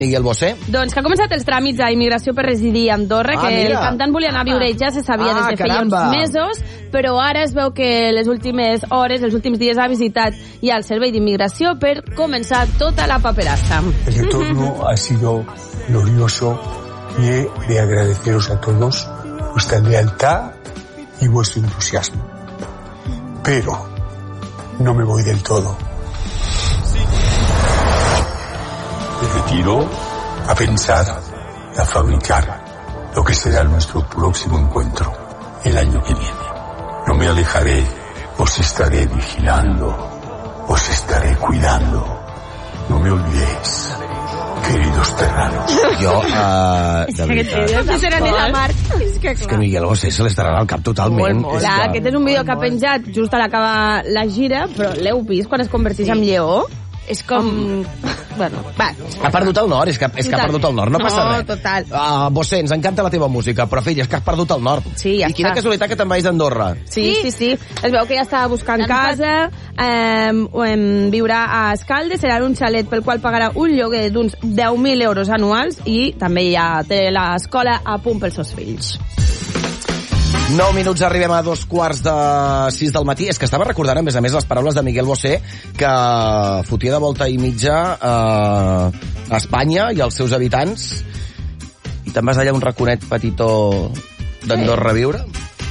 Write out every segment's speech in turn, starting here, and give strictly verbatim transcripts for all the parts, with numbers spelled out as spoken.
Miguel Bosé. Doncs que ha començat els tràmits a immigració per residir a Andorra, Ah, que mira. el cantant volia anar a viure i ja se sabia Ah, des de feia uns caramba. mesos, però ara es veu que les últimes hores, els últims dies ha visitat ja el servei d'immigració per començar tota la paperassa. El retorno ha sido glorioso y he de agradeceros a todos vuestra lealtad y vuestro entusiasmo. Pero no me voy del todo. Me retiro a pensar, a fabricar lo que será nuestro próximo encuentro el año que viene. No me alejaré, os estaré vigilando, os estaré cuidando. No me olvidéis, queridos terranos. Jo, uh, de veritat... Que serà en la mar. És que, És que Miguel Bosé se l'estarà al cap totalment. Molt, molt. És Clar, que- aquest és un vídeo que ha penjat just a l'acabar la gira, però l'heu vist quan es converteix en lleó? És com... Bueno, va. Ha perdut el nord, és que, és que ha Total. perdut el nord, no passa No, res. total. Uh, Bosé, ens encanta la teva música, però fill, és que has perdut el nord. Sí, ja I quina està. casualitat que te'n vais d'Andorra. Sí, sí, sí. Es veu que ja estava buscant casa, eh, eh, viurà a Escaldes, serà en un xalet pel qual pagarà un lloguer d'uns deu mil euros anuals i també ja té l'escola a punt pels seus fills. nou minuts, arribem a dos quarts de sis del matí. És que estava recordant, a més a més, les paraules de Miguel Bosé, que fotia de volta i mitja eh, a Espanya i als seus habitants. I te'n vas allà a un raconet petitó d'Andorra a viure?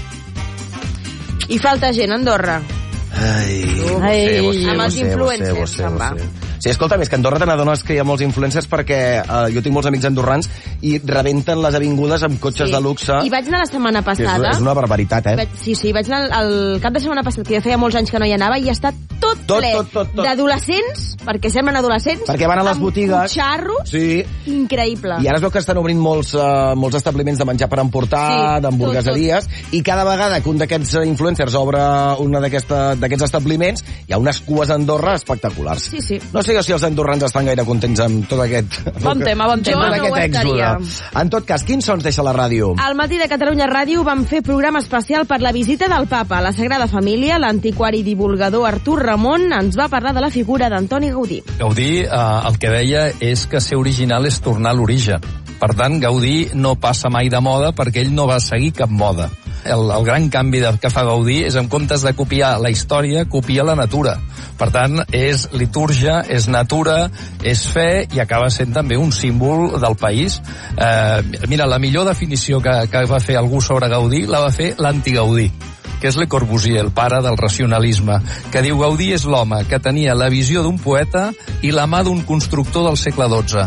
I falta gent a Andorra. Ai, Ai, Bosé, amb els Bosé, influencers, Bosé, Bosé, se'n va. Bosé. Sí, escolta, més que a Andorra te n'adones que hi ha molts influencers perquè uh, jo tinc molts amics andorrans i rebenten les avingudes amb cotxes Sí. de luxe. I vaig anar la setmana Que és, passada. és una barbaritat, eh? Vaig, sí, sí, vaig anar el, el cap de setmana passat, que ja feia molts anys que no hi anava, i està tot, Tot, ple tot, tot, tot. d'adolescents, perquè semblen adolescents, Perquè van a les amb botigues. xarros, Sí. increïble. I ara es veu que estan obrint molts, uh, molts establiments de menjar per emportar, Sí, d'hamburgueseries, i cada vegada que un d'aquests eh, influencers obre un d'aquests establiments, hi ha unes cues a Andorra espectaculars. Sí, sí. No sé jo si els andorrans estan gaire contents amb tot aquest... Bon tema, bon tema. amb Jo no aquest ho èxode. estaria. En tot cas, quins sons deixa la ràdio? Al matí de Catalunya Ràdio vam fer programa especial per la visita del papa a la Sagrada Família. L'antiquari divulgador Artur Ramon ens va parlar de la figura d'Antoni Gaudí. Gaudí eh, el que deia és que ser original és tornar a l'origen. Per tant, Gaudí no passa mai de moda perquè ell no va seguir cap moda. El, el gran canvi de, que fa Gaudí és, en comptes de copiar la història, copia la natura. Per tant, és litúrgia, és natura, és fe i acaba sent també un símbol del país. Eh, mira, la millor definició que, que va fer algú sobre Gaudí la va fer l'anti-Gaudí, que és Le Corbusier, el pare del racionalisme, que diu: Gaudí és l'home que tenia la visió d'un poeta i la mà d'un constructor del segle dotze.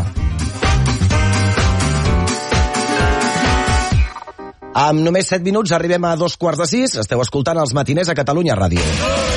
Amb només set minuts arribem a dos quarts de sis. Esteu escoltant els matiners a Catalunya Ràdio.